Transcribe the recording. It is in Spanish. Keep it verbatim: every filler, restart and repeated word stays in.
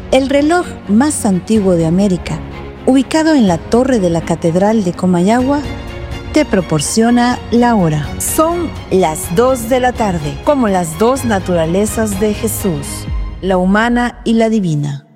El reloj más antiguo de América, ubicado en la torre de la Catedral de Comayagua, te proporciona la hora. Son las dos de la tarde, como las dos naturalezas de Jesús, la humana y la divina.